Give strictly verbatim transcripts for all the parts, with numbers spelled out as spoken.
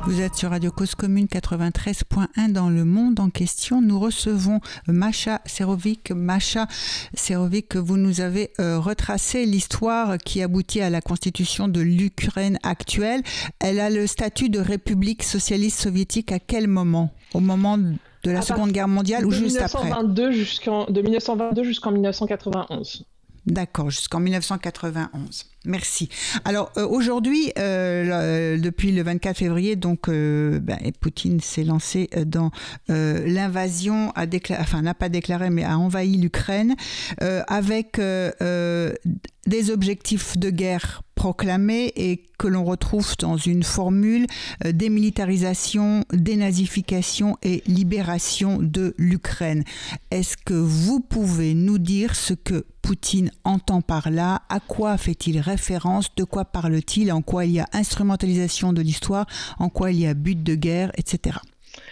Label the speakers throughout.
Speaker 1: Vous êtes sur Radio Cause Commune quatre-vingt-treize point un dans le monde en question. Nous recevons Masha Serovic. Masha Serovic, vous nous avez euh, retracé l'histoire qui aboutit à la constitution de l'Ukraine actuelle. Elle a le statut de République socialiste soviétique à quel moment ? Au moment de la à Seconde Guerre mondiale ou juste après ?
Speaker 2: jusqu'en, de mille neuf cent vingt-deux jusqu'en mille neuf cent quatre-vingt-onze.
Speaker 1: D'accord, jusqu'en mille neuf cent quatre-vingt-onze. Merci. Alors euh, aujourd'hui, euh, le, depuis le vingt-quatre février, donc euh, ben, Poutine s'est lancé dans euh, l'invasion, a déclaré, enfin n'a pas déclaré, mais a envahi l'Ukraine euh, avec euh, euh, des objectifs de guerre proclamés et que l'on retrouve dans une formule euh, démilitarisation, dénazification et libération de l'Ukraine. Est-ce que vous pouvez nous dire ce que Poutine entend par là? À quoi fait-il référence? De quoi parle-t-il? En quoi il y a instrumentalisation de l'histoire? En quoi il y a but de guerre, et cetera.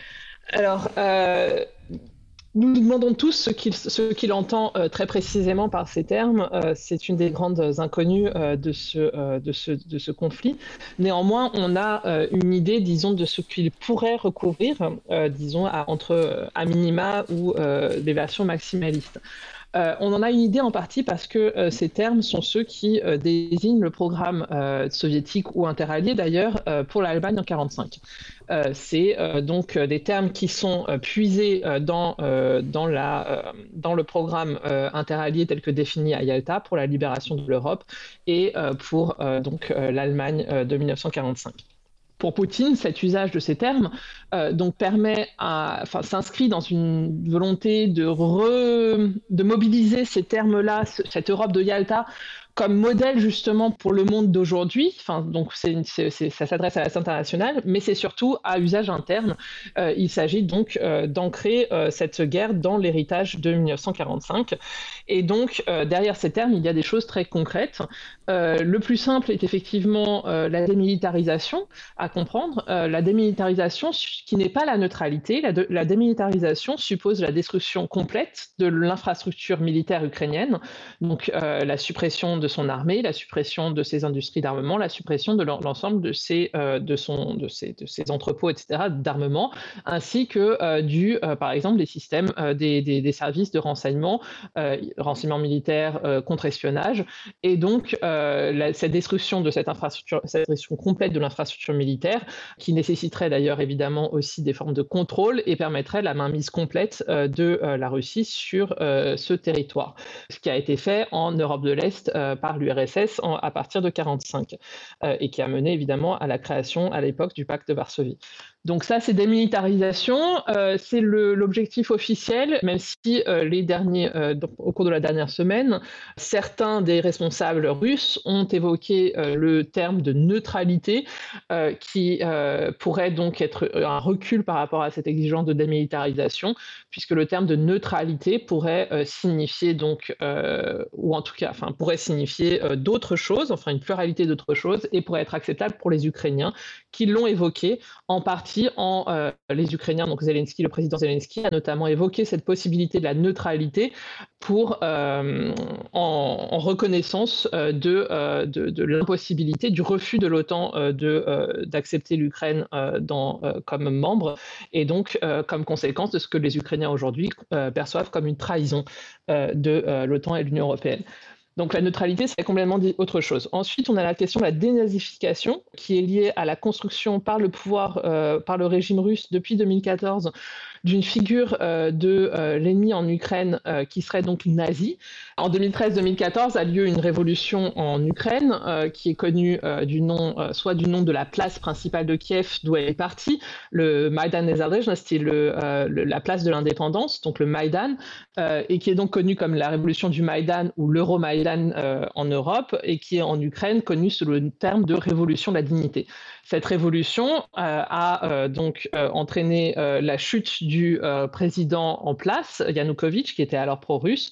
Speaker 2: Alors, euh, nous nous demandons tous ce qu'il, ce qu'il entend euh, très précisément par ces termes. Euh, c'est une des grandes inconnues euh, de, ce, euh, de, ce, de ce conflit. Néanmoins, on a euh, une idée, disons, de ce qu'il pourrait recouvrir, euh, disons, à, entre à minima ou euh, des versions maximalistes. Euh, on en a une idée en partie parce que euh, ces termes sont ceux qui euh, désignent le programme euh, soviétique ou interallié d'ailleurs euh, pour l'Allemagne en mille neuf cent quarante-cinq. Euh, c'est euh, donc euh, des termes qui sont euh, puisés euh, dans, euh, dans, la, euh, dans le programme euh, interallié tel que défini à Yalta pour la libération de l'Europe et euh, pour euh, donc, euh, l'Allemagne euh, de mille neuf cent quarante-cinq. Pour Poutine, cet usage de ces termes euh, donc permet à, enfin, s'inscrit dans une volonté de, re, de mobiliser ces termes-là, cette Europe de Yalta, comme modèle justement pour le monde d'aujourd'hui. Enfin, donc c'est, c'est, c'est, ça s'adresse à la scène internationale, mais c'est surtout à usage interne. Euh, il s'agit donc euh, d'ancrer euh, cette guerre dans l'héritage de mille neuf cent quarante-cinq. Et donc, euh, derrière ces termes, il y a des choses très concrètes. Euh, le plus simple est effectivement euh, la démilitarisation à comprendre. Euh, la démilitarisation qui n'est pas la neutralité. La, de, la démilitarisation suppose la destruction complète de l'infrastructure militaire ukrainienne, donc euh, la suppression de son armée, la suppression de ses industries d'armement, la suppression de l'ensemble de ses, euh, de son, de ses, de ses entrepôts, et cetera, d'armement, ainsi que euh, du, euh, par exemple, des systèmes, euh, des, des, des services de renseignement, euh, renseignement militaire, euh, contre-espionnage, et donc euh, la, cette destruction de cette infrastructure, cette destruction complète de l'infrastructure militaire, qui nécessiterait d'ailleurs évidemment aussi des formes de contrôle et permettrait la mainmise complète euh, de euh, la Russie sur euh, ce territoire, ce qui a été fait en Europe de l'Est euh, par l'U R S S en, à partir de mille neuf cent quarante-cinq euh, et qui a mené évidemment à la création à l'époque du pacte de Varsovie. Donc ça, c'est démilitarisation, euh, c'est le, l'objectif officiel, même si euh, les derniers, euh, donc, au cours de la dernière semaine, certains des responsables russes ont évoqué euh, le terme de neutralité, euh, qui euh, pourrait donc être un recul par rapport à cette exigence de démilitarisation, puisque le terme de neutralité pourrait euh, signifier donc, euh, ou en tout cas, enfin pourrait signifier euh, d'autres choses, enfin une pluralité d'autres choses, et pourrait être acceptable pour les Ukrainiens qui l'ont évoqué en partie. En, euh, les Ukrainiens, donc Zelensky, le président Zelensky, a notamment évoqué cette possibilité de la neutralité pour, euh, en, en reconnaissance euh, de, euh, de, de l'impossibilité, du refus de l'OTAN euh, de, euh, d'accepter l'Ukraine euh, dans, euh, comme membre, et donc euh, comme conséquence de ce que les Ukrainiens aujourd'hui euh, perçoivent comme une trahison euh, de euh, l'OTAN et de l'Union européenne. Donc la neutralité, c'est complètement autre chose. Ensuite, on a la question de la dénazification, qui est liée à la construction par le pouvoir, euh, par le régime russe depuis deux mille quatorze, d'une figure euh, de euh, l'ennemi en Ukraine euh, qui serait donc nazi. En deux mille treize deux mille quatorze a lieu une révolution en Ukraine euh, qui est connue euh, du nom, euh, soit du nom de la place principale de Kiev d'où elle est partie, le Maïdan Nezalezhnosti, le, euh, le, la place de l'indépendance, donc le Maïdan, euh, et qui est donc connue comme la révolution du Maïdan ou l'Euromaïdan euh, en Europe, et qui est en Ukraine connue sous le terme de révolution de la dignité. Cette révolution euh, a euh, donc euh, entraîné euh, la chute du euh, président en place, Yanukovych, qui était alors pro-russe,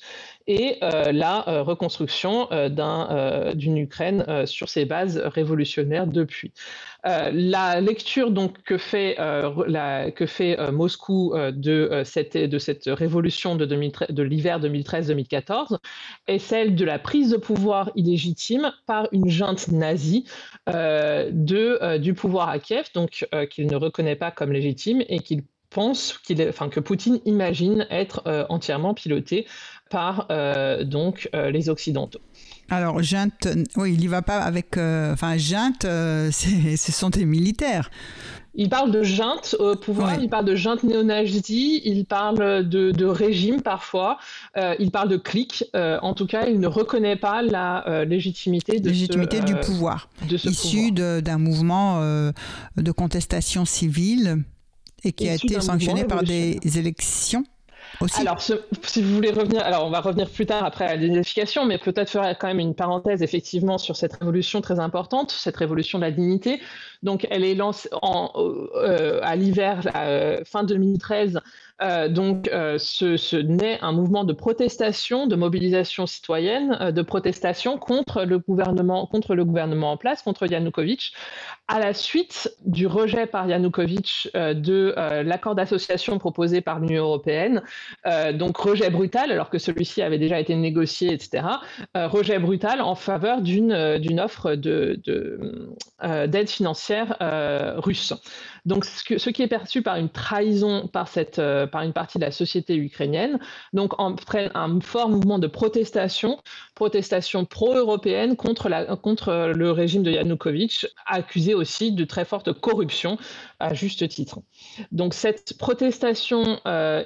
Speaker 2: et euh, la euh, reconstruction euh, d'un, euh, d'une Ukraine euh, sur ses bases révolutionnaires depuis. Euh, la lecture donc que fait, euh, la, que fait euh, Moscou euh, de, euh, cette, de cette révolution de, deux mille treize, de l'hiver deux mille treize deux mille quatorze est celle de la prise de pouvoir illégitime par une junte nazie euh, de, euh, du pouvoir à Kiev, donc euh, qu'il ne reconnaît pas comme légitime et qu'il pense qu'il est, enfin, que Poutine imagine être euh, entièrement piloté par euh, donc, euh, les Occidentaux.
Speaker 1: Alors, junte, oui, il n'y va pas avec... Euh, enfin, junte, euh, c'est, ce sont des militaires.
Speaker 2: Il parle de junte au pouvoir,
Speaker 1: oui.
Speaker 2: il parle de junte néo-nazie, il parle de, de régime parfois, euh, il parle de clique. Euh, en tout cas, il ne reconnaît pas la euh, légitimité, de
Speaker 1: légitimité
Speaker 2: ce,
Speaker 1: du
Speaker 2: euh,
Speaker 1: pouvoir,
Speaker 2: de ce
Speaker 1: issu
Speaker 2: pouvoir.
Speaker 1: De, d'un mouvement euh, de contestation civile et qui issu a été sanctionné par des élections. Aussi.
Speaker 2: Alors, ce, si vous voulez revenir, alors on va revenir plus tard après à l'identification, mais peut-être faire quand même une parenthèse effectivement sur cette révolution très importante, cette révolution de la dignité. Donc, elle est lancée en, euh, à l'hiver, euh, fin deux mille treize. Euh, donc, euh, ce, ce naît un mouvement de protestation, de mobilisation citoyenne, euh, de protestation contre le gouvernement, contre le gouvernement en place, contre Yanukovych, à la suite du rejet par Yanukovych euh, de euh, l'accord d'association proposé par l'Union européenne. Euh, donc, rejet brutal, alors que celui-ci avait déjà été négocié, et cetera. Euh, rejet brutal en faveur d'une, euh, d'une offre de, de, euh, d'aide financière euh, russe. Donc, ce, que, ce qui est perçu par une trahison par, cette, euh, par une partie de la société ukrainienne, donc entraîne un fort mouvement de protestation, protestation pro-européenne contre, la, contre le régime de Yanukovych, accusé aussi de très forte corruption, à juste titre. Donc, cette protestation euh,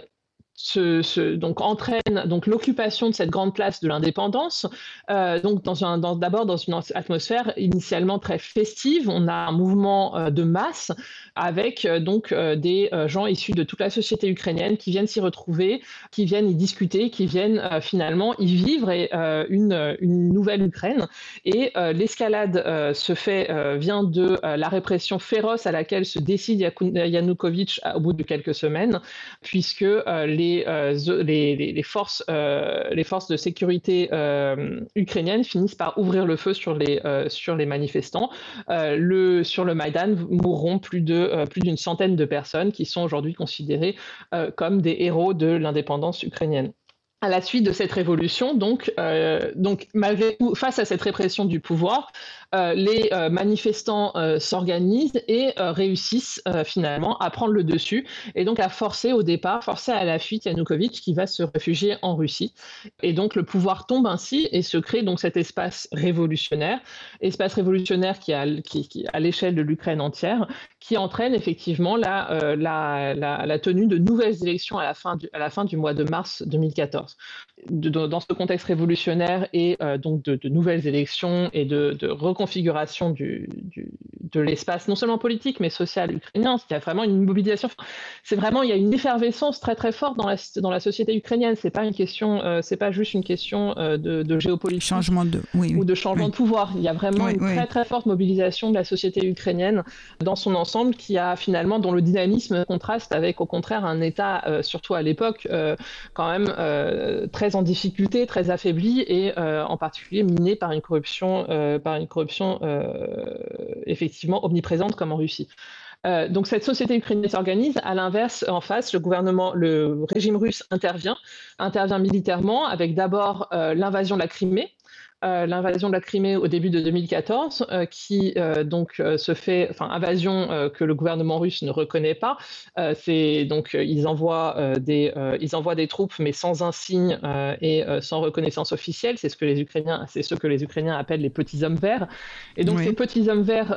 Speaker 2: Se, se, donc entraîne donc l'occupation de cette grande place de l'indépendance, euh, donc dans un, dans, d'abord dans une atmosphère initialement très festive. On a un mouvement euh, de masse avec euh, donc euh, des euh, gens issus de toute la société ukrainienne qui viennent s'y retrouver, qui viennent y discuter, qui viennent euh, finalement y vivre et, euh, une, une nouvelle Ukraine. Et euh, l'escalade euh, se fait euh, vient de euh, la répression féroce à laquelle se décide Yanukovych au bout de quelques semaines, puisque euh, les Les, les, les, forces, euh, les forces de sécurité euh, ukrainiennes finissent par ouvrir le feu sur les, euh, sur les manifestants. Euh, le, sur le Maïdan mourront plus, de, euh, plus d'une centaine de personnes qui sont aujourd'hui considérées euh, comme des héros de l'indépendance ukrainienne. À la suite de cette révolution, donc, euh, donc malgré tout, face à cette répression du pouvoir, euh, les euh, manifestants euh, s'organisent et euh, réussissent euh, finalement à prendre le dessus et donc à forcer au départ, forcer à la fuite Yanukovych qui va se réfugier en Russie. Et donc le pouvoir tombe ainsi et se crée donc cet espace révolutionnaire, espace révolutionnaire qui a, qui, qui, à l'échelle de l'Ukraine entière, qui entraîne effectivement la, euh, la, la, la tenue de nouvelles élections à la fin du, à la fin du mois de mars deux mille quatorze. De, de, dans ce contexte révolutionnaire et euh, donc de, de nouvelles élections et de, de reconfiguration du, du, de l'espace, non seulement politique, mais social ukrainien, il y a vraiment une mobilisation. C'est vraiment, il y a une effervescence très très forte dans la, dans la société ukrainienne. C'est pas une question, euh, c'est pas juste une question euh, de, de géopolitique
Speaker 1: changement de, oui,
Speaker 2: ou de changement
Speaker 1: oui.
Speaker 2: de pouvoir. Il y a vraiment
Speaker 1: oui,
Speaker 2: une
Speaker 1: oui.
Speaker 2: très très forte mobilisation de la société ukrainienne dans son ensemble, qui a finalement, dont le dynamisme contraste avec, au contraire, un État, euh, surtout à l'époque, euh, quand même euh, très en difficulté, très affaibli et euh, en particulier miné par une corruption, euh, par une corruption euh, effectivement omniprésente comme en Russie. Euh, donc cette société ukrainienne s'organise. À l'inverse, en face, le gouvernement, le régime russe intervient, intervient militairement avec d'abord euh, l'invasion de la Crimée. Euh, l'invasion de la Crimée au début de deux mille quatorze, euh, qui euh, donc euh, se fait, enfin invasion euh, que le gouvernement russe ne reconnaît pas. Euh, c'est donc euh, ils envoient euh, des euh, ils envoient des troupes mais sans insigne euh, et euh, sans reconnaissance officielle. C'est ce que les Ukrainiens, c'est ce que les Ukrainiens appellent les petits hommes verts. Et donc oui. Ces petits hommes verts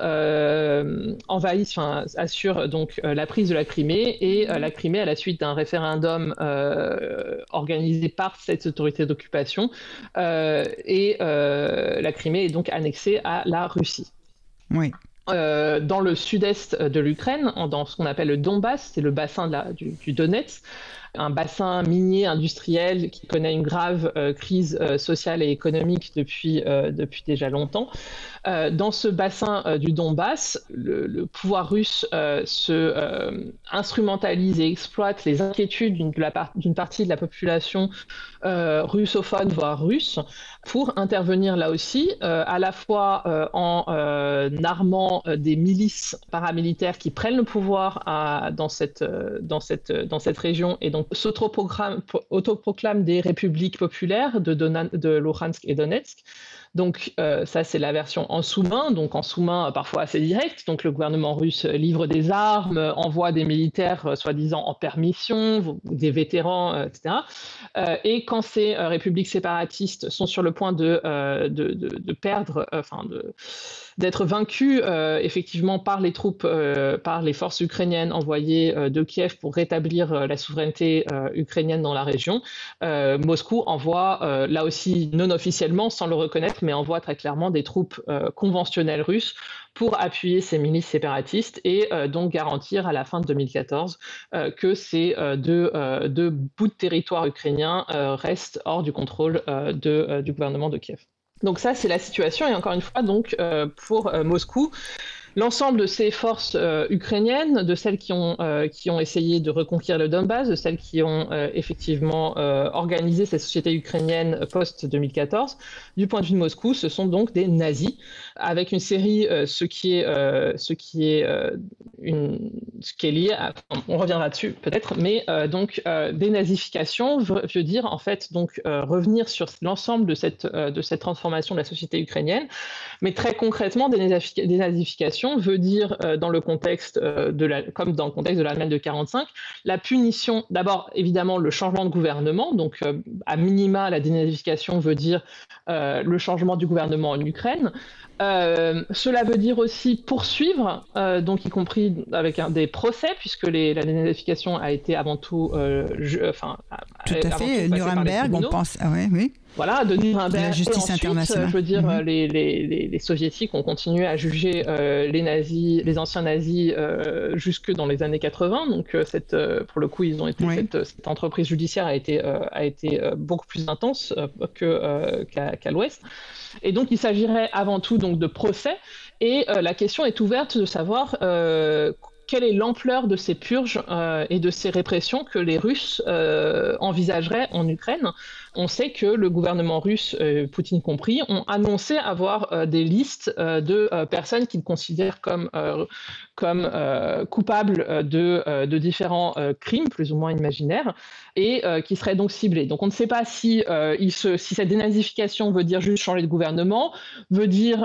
Speaker 2: euh, envahissent, enfin assurent donc euh, la prise de la Crimée et euh, la Crimée à la suite d'un référendum euh, organisé par cette autorité d'occupation euh, et euh, Euh, la Crimée est donc annexée à la Russie.
Speaker 1: Oui.
Speaker 2: Euh, dans le sud-est de l'Ukraine, dans ce qu'on appelle le Donbass, c'est le bassin de la, du, du Donetsk, un bassin minier industriel qui connaît une grave euh, crise euh, sociale et économique depuis, euh, depuis déjà longtemps. Euh, dans ce bassin euh, du Donbass, le, le pouvoir russe euh, se euh, instrumentalise et exploite les inquiétudes d'une, part, d'une partie de la population euh, russophone, voire russe, pour intervenir là aussi, euh, à la fois euh, en euh, armant euh, des milices paramilitaires qui prennent le pouvoir à, dans, cette, euh, dans, cette, dans cette région et donc s'autoproclament des républiques populaires de, Donan, de Luhansk et Donetsk. Donc euh, ça, c'est la version en sous-main, donc en sous-main euh, parfois assez direct. Donc le gouvernement russe livre des armes, euh, envoie des militaires euh, soi-disant en permission, des vétérans, euh, et cetera. Euh, et quand ces euh, républiques séparatistes sont sur le point de, euh, de, de, de perdre, enfin euh, de d'être vaincus euh, effectivement par les troupes, euh, par les forces ukrainiennes envoyées euh, de Kiev pour rétablir euh, la souveraineté euh, ukrainienne dans la région, euh, Moscou envoie, euh, là aussi non officiellement, sans le reconnaître, mais envoie très clairement des troupes euh, conventionnelles russes pour appuyer ces milices séparatistes et euh, donc garantir à la fin de deux mille quatorze euh, que ces euh, deux, euh, deux bouts de territoire ukrainien euh, restent hors du contrôle euh, de, euh, du gouvernement de Kiev. Donc ça, c'est la situation. Et encore une fois, donc, euh, pour euh, Moscou, l'ensemble de ces forces euh, ukrainiennes, de celles qui ont, euh, qui ont essayé de reconquérir le Donbass, de celles qui ont euh, effectivement euh, organisé cette société ukrainienne post-deux mille quatorze, du point de vue de Moscou, ce sont donc des nazis, avec une série, euh, ce qui est, euh, ce qui est, euh, une, ce qui est lié à... On reviendra dessus peut-être, mais euh, donc euh, dénazification veut, veut dire en fait donc euh, revenir sur l'ensemble de cette, euh, de cette transformation de la société ukrainienne, mais très concrètement, dénazification veut dire, euh, dans le contexte euh, de la, comme dans le contexte de l'Allemagne de quarante-cinq, la punition, d'abord évidemment le changement de gouvernement, donc euh, à minima la dénazification veut dire euh, le changement du gouvernement en Ukraine. Euh, cela veut dire aussi poursuivre, euh, donc y compris avec un, des procès, puisque les, la dénazification a été avant tout, euh, je, enfin,
Speaker 1: tout à fait, Nuremberg, on pense, ah ouais, oui.
Speaker 2: Voilà, de Nuremberg.
Speaker 1: La justice
Speaker 2: et ensuite,
Speaker 1: internationale.
Speaker 2: Je veux dire,
Speaker 1: mmh.
Speaker 2: les, les, les, les soviétiques ont continué à juger euh, les nazis, les anciens nazis, euh, jusque dans les années quatre-vingts. Donc, euh, cette, euh, pour le coup, ils ont été oui. cette, cette entreprise judiciaire a été, euh, a été euh, beaucoup plus intense euh, que, euh, qu'à, qu'à l'Ouest. Et donc, il s'agirait avant tout donc de procès. Et euh, la question est ouverte de savoir euh, quelle est l'ampleur de ces purges euh, et de ces répressions que les Russes euh, envisageraient en Ukraine. On sait que le gouvernement russe, euh, Poutine compris, ont annoncé avoir euh, des listes euh, de euh, personnes qu'ils considèrent comme, euh, comme euh, coupables de, euh, de différents euh, crimes, plus ou moins imaginaires, et euh, qui seraient donc ciblés. Donc on ne sait pas si, euh, il se, si cette dénazification veut dire juste changer de gouvernement, veut dire,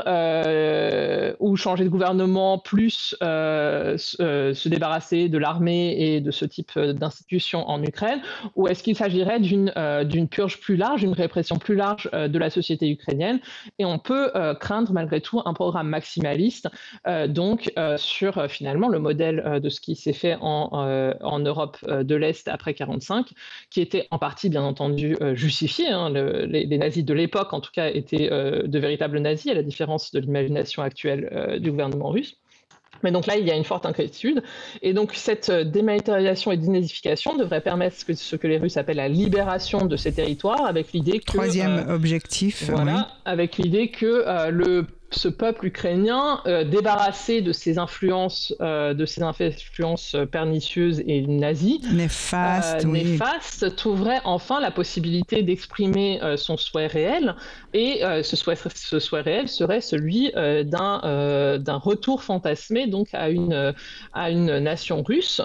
Speaker 2: euh, ou changer de gouvernement plus euh, euh, se débarrasser de l'armée et de ce type d'institutions en Ukraine, ou est-ce qu'il s'agirait d'une, euh, d'une purge plus large, une répression plus large euh, de la société ukrainienne, et on peut euh, craindre malgré tout un programme maximaliste, euh, donc euh, sur euh, finalement le modèle euh, de ce qui s'est fait en, euh, en Europe euh, de l'Est après quarante-cinq, qui était en partie bien entendu euh, justifié. Hein, le, les, les nazis de l'époque en tout cas étaient euh, de véritables nazis, à la différence de l'imagination actuelle euh, du gouvernement russe. Mais donc là, il y a une forte inquiétude. Et donc, cette démilitarisation et dénazification devrait permettre ce que, ce que les Russes appellent la libération de ces territoires, avec l'idée que...
Speaker 1: Troisième euh, objectif.
Speaker 2: Voilà,
Speaker 1: oui.
Speaker 2: Avec l'idée que euh, le... ce peuple ukrainien, euh, débarrassé de ses influences, euh, de ses influences pernicieuses et nazies,
Speaker 1: néfastes,
Speaker 2: euh,
Speaker 1: oui.
Speaker 2: néfastes, trouverait enfin la possibilité d'exprimer euh, son souhait réel. Et euh, ce, souhait, ce souhait réel serait celui euh, d'un, euh, d'un retour fantasmé donc à une, à une nation russe,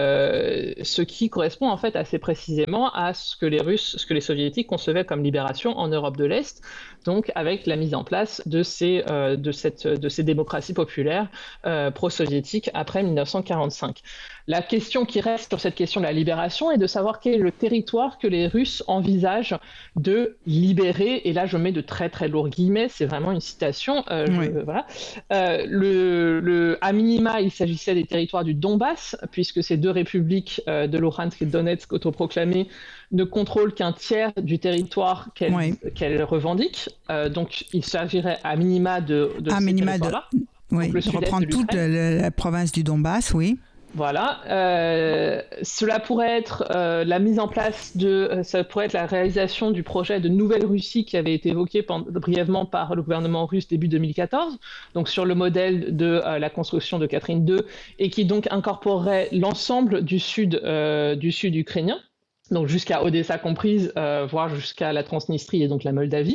Speaker 2: euh, ce qui correspond en fait assez précisément à ce que les Russes, ce que les Soviétiques concevaient comme libération en Europe de l'Est, donc avec la mise en place de ces Euh, de, cette, de ces démocraties populaires euh, pro-soviétiques après mille neuf cent quarante-cinq. La question qui reste sur cette question de la libération est de savoir quel est le territoire que les Russes envisagent de libérer, et là je mets de très très lourds guillemets, c'est vraiment une citation, euh,
Speaker 1: oui.
Speaker 2: je, voilà. euh, le, le, à minima il s'agissait des territoires du Donbass, puisque ces deux républiques euh, de Luhansk et de Donetsk autoproclamées ne contrôlent qu'un tiers du territoire qu'elles, oui. qu'elles revendiquent, euh, donc il s'agirait à minima de, de
Speaker 1: à
Speaker 2: ces
Speaker 1: minima
Speaker 2: territoires-là.
Speaker 1: De... Oui, de reprendre toute la, la province du Donbass, oui.
Speaker 2: Voilà, euh, cela pourrait être euh, la mise en place de, ça pourrait être la réalisation du projet de Nouvelle-Russie qui avait été évoqué pendant, brièvement par le gouvernement russe début deux mille quatorze, donc sur le modèle de euh, la construction de Catherine deux, et qui donc incorporerait l'ensemble du sud, euh, du sud ukrainien, donc jusqu'à Odessa comprise, euh, voire jusqu'à la Transnistrie et donc la Moldavie.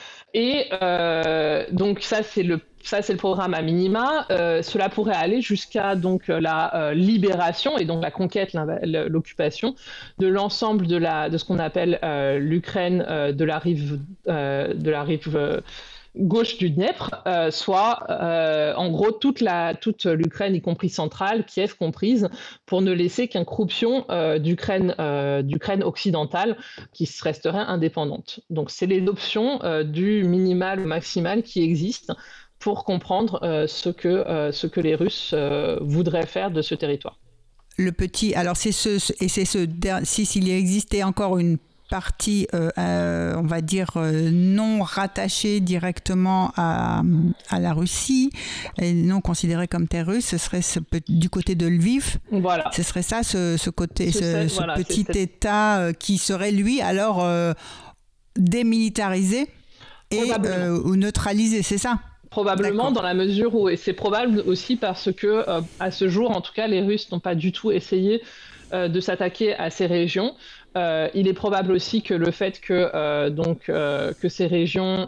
Speaker 2: Et euh, donc ça c'est le ça c'est le programme à minima. Euh, cela pourrait aller jusqu'à donc la euh, libération et donc la conquête, l'occupation de l'ensemble de la de ce qu'on appelle euh, l'Ukraine euh, de la rive euh, de la rive euh, gauche du Dniepr, euh, soit euh, en gros toute la toute l'Ukraine, y compris centrale, Kiev comprise, pour ne laisser qu'un croupion euh, d'Ukraine euh, d'Ukraine occidentale qui resterait indépendante. Donc c'est les options euh, du minimal au maximal qui existent pour comprendre euh, ce que euh, ce que les Russes euh, voudraient faire de ce territoire.
Speaker 1: Le petit, alors c'est ce et c'est ce si s'il y existait encore une partie, euh, euh, on va dire, euh, non rattachée directement à, à la Russie, et non considérée comme terre russe, ce serait ce, du côté de Lviv.
Speaker 2: Voilà.
Speaker 1: Ce serait ça, ce, ce côté, ce, ce, ce
Speaker 2: voilà,
Speaker 1: petit
Speaker 2: c'est, c'est...
Speaker 1: État euh, qui serait, lui, alors euh, démilitarisé et euh, ou neutralisé, c'est ça ?
Speaker 2: Probablement, D'accord. Dans la mesure où, et c'est probable aussi parce que, euh, à ce jour, en tout cas, les Russes n'ont pas du tout essayé euh, de s'attaquer à ces régions. Euh, il est probable aussi que le fait que, euh, donc, euh, que ces régions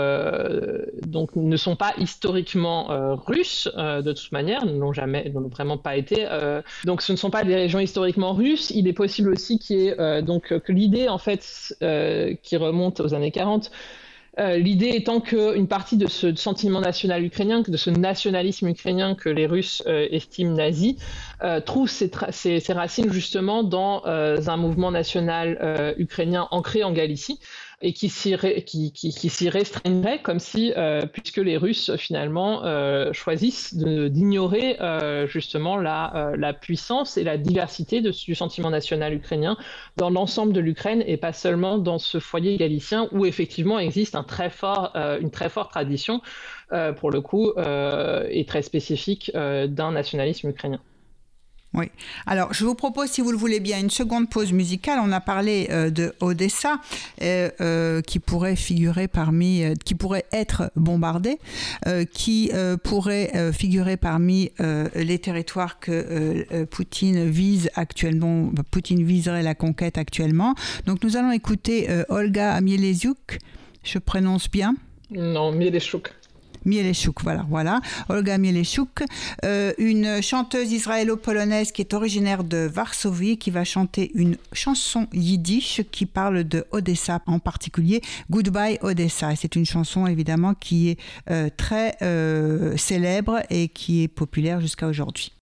Speaker 2: euh, donc, ne sont pas historiquement euh, russes, euh, de toute manière, n'ont jamais, n'ont vraiment pas été. Euh, donc, ce ne sont pas des régions historiquement russes. Il est possible aussi qu'il y ait, euh, donc, que l'idée, en fait, euh, qui remonte aux années quarante, Euh, l'idée étant qu'une partie de ce sentiment national ukrainien, de ce nationalisme ukrainien que les Russes euh, estiment nazi, euh, trouve ses, tra- ses, ses racines justement dans euh, un mouvement national euh, ukrainien ancré en Galicie et qui s'y, ré- qui, qui, qui s'y restreindrait comme si, euh, puisque les Russes finalement euh, choisissent de, d'ignorer euh, justement la, euh, la puissance et la diversité de, du sentiment national ukrainien dans l'ensemble de l'Ukraine et pas seulement dans ce foyer galicien où effectivement existe un très fort, euh, une très forte tradition, euh, pour le coup, euh, et très spécifique euh, d'un nationalisme ukrainien.
Speaker 1: Oui. Alors, je vous propose, si vous le voulez bien, une seconde pause musicale. On a parlé euh, de Odessa, euh, euh, qui pourrait figurer parmi, euh, qui pourrait être bombardée, euh, qui euh, pourrait euh, figurer parmi euh, les territoires que euh, Poutine vise actuellement. Poutine viserait la conquête actuellement. Donc, nous allons écouter euh, Olga Mieleziouk. Je prononce bien ?
Speaker 2: Non, Mieleziouk.
Speaker 1: Mieleziouk, voilà, voilà. Olga Mieleziouk, euh, une chanteuse israélo-polonaise qui est originaire de Varsovie, qui va chanter une chanson yiddish qui parle de Odessa, en particulier Goodbye Odessa. Et c'est une chanson évidemment qui est euh, très euh, célèbre et qui est populaire jusqu'à aujourd'hui.